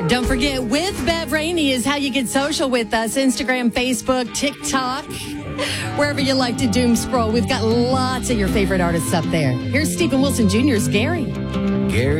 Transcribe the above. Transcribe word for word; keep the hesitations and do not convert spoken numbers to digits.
Don't forget, with Bev Rainey is how you get social with us. Instagram, Facebook, TikTok, wherever you like to doom scroll. We've got lots of your favorite artists up there. Here's Stephen Wilson Junior's Gary. Gary.